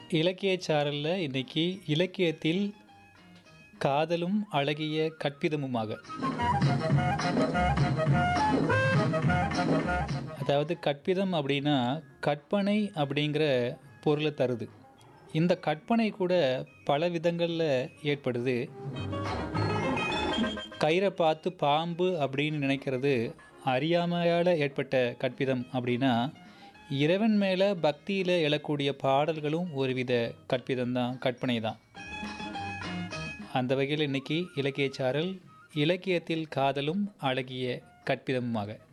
இலக்கிய சாரல்ல இன்னைக்கு இலக்கியத்தில் காதலும் அழகிய கற்பிதமுமாக. அதாவது கற்பிதம் அப்படின்னா கற்பனை அப்படிங்கிற பொருளை தருது. இந்த கற்பனை கூட பல விதங்களில் ஏற்படுது. கயிறை பார்த்து பாம்பு அப்படின்னு நினைக்கிறது அறியாமையால் ஏற்பட்ட கற்பிதம் அப்படின்னா, இறைவன் மேலே பக்தியில் எழக்கூடிய பாடல்களும் ஒருவித கற்பிதம் தான், கற்பனை தான். அந்த வகையில் இன்னைக்கு இலக்கிய சாரல் இலக்கியத்தில் காதலும் அழகிய கற்பிதமுமாக.